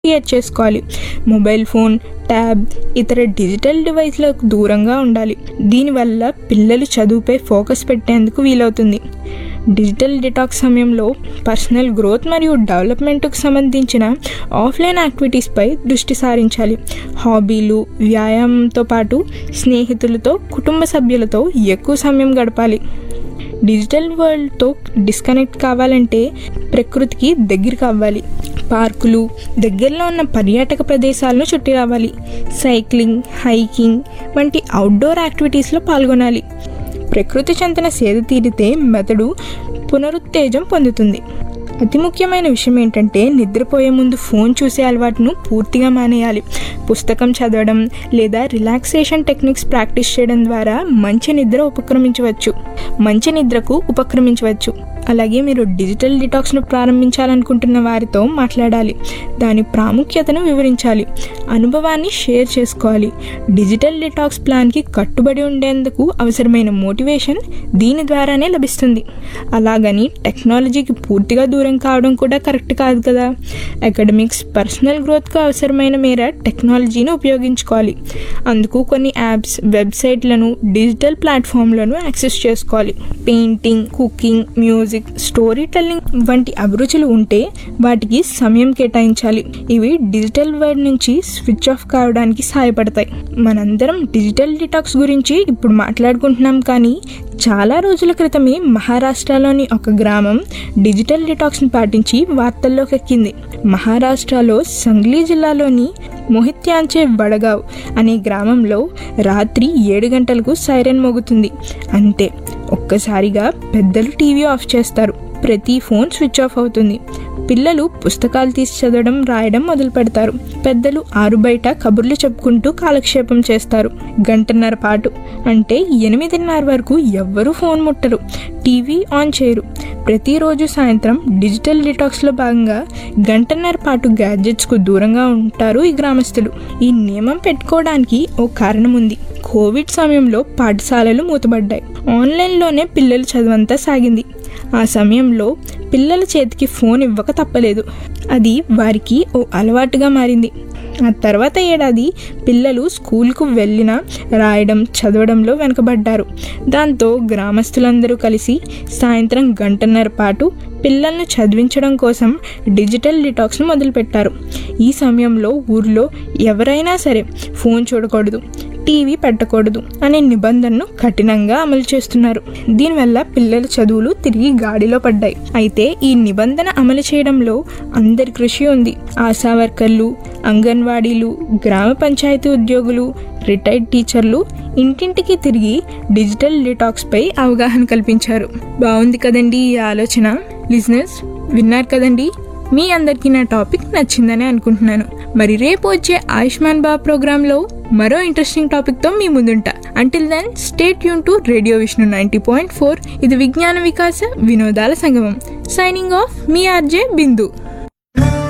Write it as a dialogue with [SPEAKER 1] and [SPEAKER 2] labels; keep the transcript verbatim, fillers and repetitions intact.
[SPEAKER 1] Create చేసుకోవాలి. Mobile phone, tab, ఇతర digital డివైస్లకు దూరంగా ఉండాలి. దీనివల్ల పిల్లలు చదువుపై ఫోకస్ పెట్టేందుకు వీలవుతుంది. డిజిటల్ డిటాక్స్ సమయంలో పర్సనల్ గ్రోత్ మరియు డెవలప్మెంట్కు సంబంధించిన ఆఫ్లైన్ యాక్టివిటీస్పై దృష్టి సారించాలి. హాబీలు, వ్యాయామంతో పాటు స్నేహితులతో, కుటుంబ సభ్యులతో ఎక్కువ సమయం గడపాలి. డిజిటల్ వరల్డ్తో డిస్కనెక్ట్ కావాలంటే ప్రకృతికి దగ్గర కావాలి. పార్కులు, దగ్గరలో ఉన్న పర్యాటక ప్రదేశాలను చుట్టి రావాలి. సైక్లింగ్, హైకింగ్ వంటి అవుట్డోర్ యాక్టివిటీస్లో పాల్గొనాలి. ప్రకృతి చెంతన సేద తీరితే మెదడు పునరుత్తేజం పొందుతుంది. అతి ముఖ్యమైన విషయం ఏంటంటే నిద్రపోయే ముందు ఫోన్ చూసే అలవాటును పూర్తిగా మానేయాలి. పుస్తకం చదవడం లేదా రిలాక్సేషన్ టెక్నిక్స్ ప్రాక్టీస్ చేయడం ద్వారా మంచి నిద్ర ఉపక్రమించవచ్చు మంచి నిద్రకు ఉపక్రమించవచ్చు అలాగే మీరు డిజిటల్ డిటాక్స్ను ప్రారంభించాలనుకుంటున్న వారితో మాట్లాడాలి. దాని ప్రాముఖ్యతను వివరించాలి. అనుభవాన్ని షేర్ చేసుకోవాలి. డిజిటల్ డిటాక్స్ ప్లాన్కి కట్టుబడి ఉండేందుకు అవసరమైన మోటివేషన్ దీని ద్వారానే లభిస్తుంది. అలాగని టెక్నాలజీకి పూర్తిగా దూరం కావడం కూడా కరెక్ట్ కాదు కదా. అకాడమిక్స్, పర్సనల్ గ్రోత్కు అవసరమైన మేర టెక్నాలజీని ఉపయోగించుకోవాలి. అందుకు కొన్ని యాప్స్, వెబ్సైట్లను, డిజిటల్ ప్లాట్ఫామ్లను యాక్సెస్ చేసుకోవాలి. Painting, cooking, music, story telling వంటి అభిరుచులు ఉంటే వాటికి సమయం కేటాయించాలి. ఇవి డిజిటల్ వరల్డ్ నుంచి స్విచ్ ఆఫ్ కావడానికి సహాయపడతాయి. మనందరం డిజిటల్ డిటాక్స్ గురించి ఇప్పుడు మాట్లాడుకుంటున్నాం, కానీ చాలా రోజుల క్రితమే మహారాష్ట్రలోని ఒక గ్రామం డిజిటల్ డిటాక్స్ని పాటించి వార్తల్లోకి ఎక్కింది. మహారాష్ట్రలో సంగ్లీ జిల్లాలోని మొహిత్యాంచే వడగావ్ అనే గ్రామంలో రాత్రి ఏడు గంటలకు సైరన్ మోగుతుంది. అంతే, ఒక్కసారిగా పెద్దలు టీవీ ఆఫ్ చేస్తారు. ప్రతి ఫోన్ స్విచ్ ఆఫ్ అవుతుంది. పిల్లలు పుస్తకాలు తీసి చదవడం, రాయడం మొదలు పెడతారు. పెద్దలు ఆరు బయట కబుర్లు చెప్పుకుంటూ కాలక్షేపం చేస్తారు. గంటన్నర పాటు, అంటే ఎనిమిదిన్నర వరకు ఎవ్వరూ ఫోన్ ముట్టరు, టీవీ ఆన్ చేయరు. ప్రతిరోజు సాయంత్రం డిజిటల్ డిటాక్స్లో భాగంగా గంటన్నర పాటు గ్యాడ్జెట్స్కు దూరంగా ఉంటారు ఈ గ్రామస్తులు. ఈ నియమం పెట్టుకోవడానికి ఓ కారణం ఉంది. కోవిడ్ సమయంలో పాఠశాలలు మూతబడ్డాయి. ఆన్లైన్లోనే పిల్లల చదువంతా సాగింది. ఆ సమయంలో పిల్లల చేతికి ఫోన్ ఇవ్వక తప్పలేదు. అది వారికి ఓ అలవాటుగా మారింది. ఆ తర్వాత ఏడాది పిల్లలు స్కూల్కు వెళ్ళినా రాయడం, చదవడంలో వెనుకబడ్డారు. దాంతో గ్రామస్తులందరూ కలిసి సాయంత్రం గంటన్నర పాటు పిల్లలను చదివించడం కోసం డిజిటల్ డిటాక్స్ను మొదలుపెట్టారు. ఈ సమయంలో ఊర్లో ఎవరైనా సరే ఫోన్ చూడకూడదు, టీవీ పెట్టకూడదు అనే నిబంధనను కఠినంగా అమలు చేస్తున్నారు. దీనివల్ల పిల్లల చదువులు తిరిగి గాడిలో పడ్డాయి. అయితే ఈ నిబంధన అమలు చేయడంలో అందరి కృషి ఉంది. ఆశా వర్కర్లు, అంగన్వాడీలు, గ్రామ పంచాయతీ ఉద్యోగులు, రిటైర్డ్ టీచర్లు ఇంటింటికి తిరిగి డిజిటల్ డిటాక్స్ పై అవగాహన కల్పించారు. బాగుంది కదండి ఈ ఆలోచన. లిజనర్స్, విన్నారు కదండి. మీ అందరికీ నా టాపిక్ నచ్చిందని అనుకుంటున్నాను. మరి రేపు వచ్చే ఆయుష్మాన్ బాబా ప్రోగ్రాంలో మరో ఇంట్రెస్టింగ్ టాపిక్తో మీ ముందుంటా. Until then, stay tune to radio Vishnu ninety point four. ఇది విజ్ఞాన వికాస వినోదాల సంగమం. సైనింగ్ ఆఫ్, మీ ఆర్జే బిందు.